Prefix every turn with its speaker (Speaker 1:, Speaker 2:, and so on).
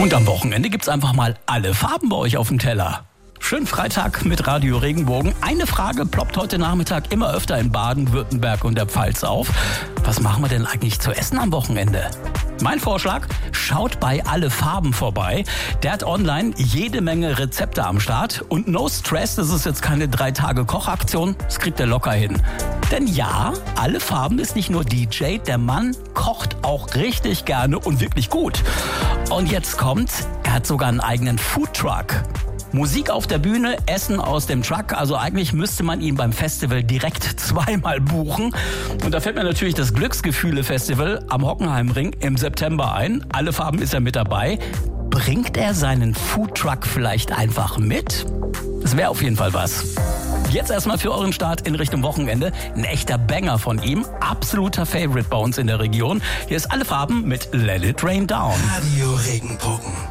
Speaker 1: Und am Wochenende gibt's einfach mal alle Farben bei euch auf dem Teller. Schönen Freitag mit Radio Regenbogen. Eine Frage ploppt heute Nachmittag immer öfter in Baden-Württemberg und der Pfalz auf. Was machen wir denn eigentlich zu essen am Wochenende? Mein Vorschlag, schaut bei Alle Farben vorbei. Der hat online jede Menge Rezepte am Start. Und no stress, das ist jetzt keine 3-Tage-Kochaktion. Das kriegt er locker hin. Denn ja, Alle Farben ist nicht nur DJ, der Mann kocht auch richtig gerne und wirklich gut. Und jetzt kommt's, er hat sogar einen eigenen Foodtruck. Musik auf der Bühne, Essen aus dem Truck. Also eigentlich müsste man ihn beim Festival direkt zweimal buchen. Und da fällt mir natürlich das Glücksgefühle-Festival am Hockenheimring im September ein. Alle Farben ist er mit dabei. Bringt er seinen Foodtruck vielleicht einfach mit? Das wäre auf jeden Fall was. Jetzt erstmal für euren Start in Richtung Wochenende. Ein echter Banger von ihm. Absoluter Favorite bei uns in der Region. Hier ist Alle Farben mit Let It Rain Down.
Speaker 2: Radio Regenbogen.